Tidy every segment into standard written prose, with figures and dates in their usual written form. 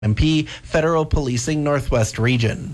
MP Federal Policing Northwest Region.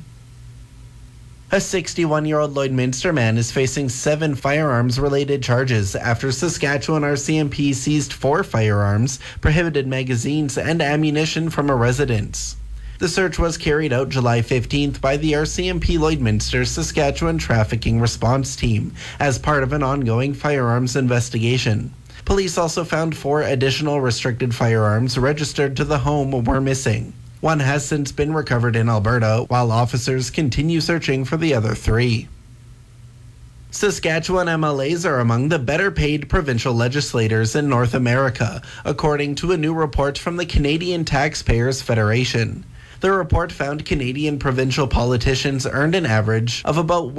A 61-year-old Lloydminster man is facing 7 firearms-related charges after Saskatchewan RCMP seized 4 firearms, prohibited magazines, and ammunition from a residence. The search was carried out July 15th by the RCMP Lloydminster Saskatchewan Trafficking Response Team as part of an ongoing firearms investigation. Police also found 4 additional restricted firearms registered to the home were missing. One has since been recovered in Alberta, while officers continue searching for the other 3. Saskatchewan MLAs are among the better-paid provincial legislators in North America, according to a new report from the Canadian Taxpayers Federation. The report found Canadian provincial politicians earned an average of about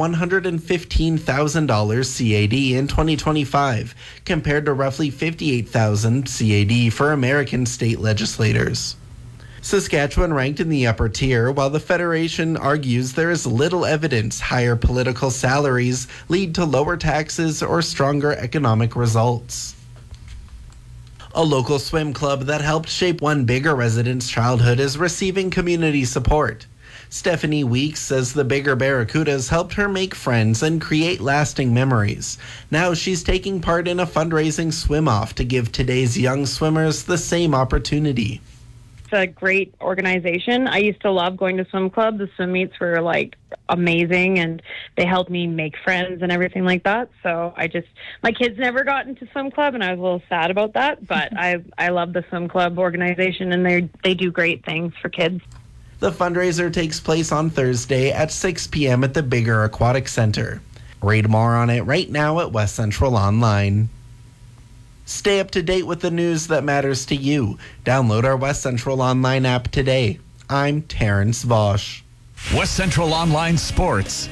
$115,000 CAD in 2025, compared to roughly $58,000 CAD for American state legislators. Saskatchewan ranked in the upper tier, while the Federation argues there is little evidence higher political salaries lead to lower taxes or stronger economic results. A local swim club that helped shape one Biggar resident's childhood is receiving community support. Stephanie Weeks says the Biggar Barracudas helped her make friends and create lasting memories. Now she's taking part in a fundraising swim-off to give today's young swimmers the same opportunity. It's a great organization. I used to love going to swim club. The swim meets were amazing, and they helped me make friends and everything like that. So my kids never got into swim club, and I was a little sad about that, but I love the swim club organization, and they do great things for kids. The fundraiser takes place on Thursday at 6 p.m. at the Biggar Aquatic Center. Read more on it right now at West Central Online. Stay up to date with the news that matters to you. Download our West Central Online app today. I'm Terrence Vosch. West Central Online Sports.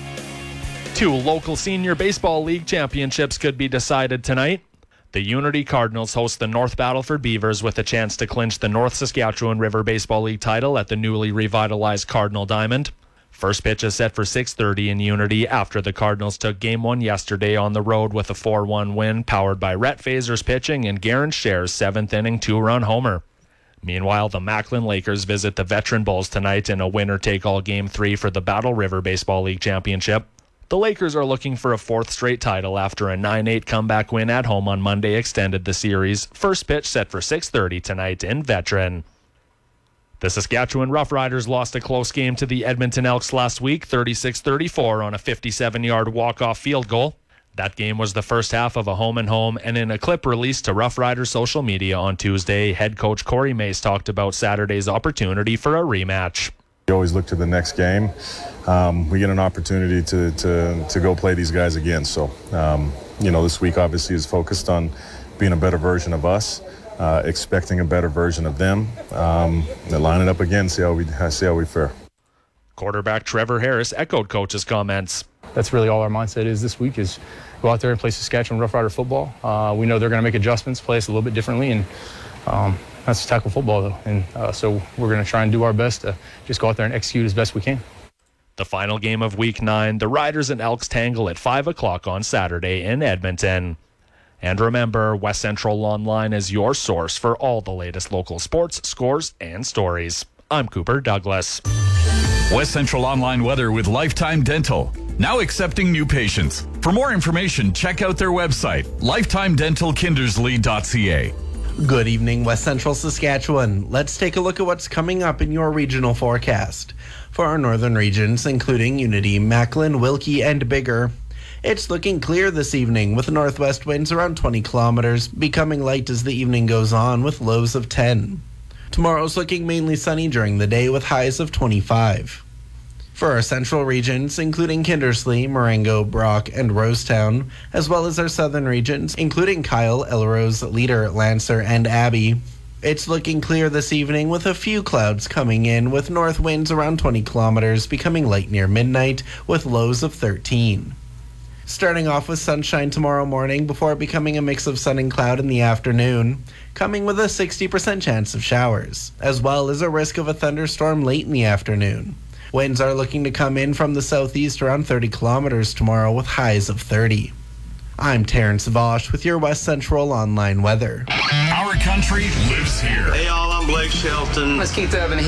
2 local senior baseball league championships could be decided tonight. The Unity Cardinals host the North Battleford Beavers with a chance to clinch the North Saskatchewan River Baseball League title at the newly revitalized Cardinal Diamond. First pitch is set for 6:30 in Unity after the Cardinals took Game 1 yesterday on the road with a 4-1 win powered by Rhett Fazer's pitching and Garen Scher's 7th-inning 2-run homer. Meanwhile, the Macklin Lakers visit the Veteran Bulls tonight in a winner-take-all Game 3 for the Battle River Baseball League Championship. The Lakers are looking for a 4th straight title after a 9-8 comeback win at home on Monday extended the series. First pitch set for 6:30 tonight in Veteran. The Saskatchewan Roughriders lost a close game to the Edmonton Elks last week, 36-34 on a 57-yard walk-off field goal. That game was the first half of a home-and-home, and in a clip released to Roughriders social media on Tuesday, head coach Corey Mace talked about Saturday's opportunity for a rematch. We always look to the next game. We get an opportunity to go play these guys again. So, this week obviously is focused on being a better version of us. Expecting a better version of them. Line it up again, see how we fare. Quarterback Trevor Harris echoed coach's comments. That's really all our mindset is this week, is go out there and play Saskatchewan Rough Rider football. We know they're going to make adjustments, play us a little bit differently, and that's tackle football, though. And so we're going to try and do our best to just go out there and execute as best we can. The final game of Week 9, the Riders and Elks tangle at 5 o'clock on Saturday in Edmonton. And remember, West Central Online is your source for all the latest local sports, scores, and stories. I'm Cooper Douglas. West Central Online weather with Lifetime Dental. Now accepting new patients. For more information, check out their website, lifetimedentalkindersley.ca. Good evening, West Central Saskatchewan. Let's take a look at what's coming up in your regional forecast. For our northern regions, including Unity, Macklin, Wilkie, and Biggar, it's looking clear this evening with northwest winds around 20 kilometers, becoming light as the evening goes on with lows of 10. Tomorrow's looking mainly sunny during the day with highs of 25. For our central regions, including Kindersley, Marengo, Brock, and Rosetown, as well as our southern regions, including Kyle, Elrose, Leader, Lancer, and Abbey, it's looking clear this evening with a few clouds coming in with north winds around 20 kilometers, becoming light near midnight with lows of 13. Starting off with sunshine tomorrow morning before becoming a mix of sun and cloud in the afternoon, coming with a 60% chance of showers, as well as a risk of a thunderstorm late in the afternoon. Winds are looking to come in from the southeast around 30 kilometers tomorrow with highs of 30. I'm Terrence Vosch with your West Central Online weather. Our country lives here. Hey, all, I'm Blake Shelton. Let's keep having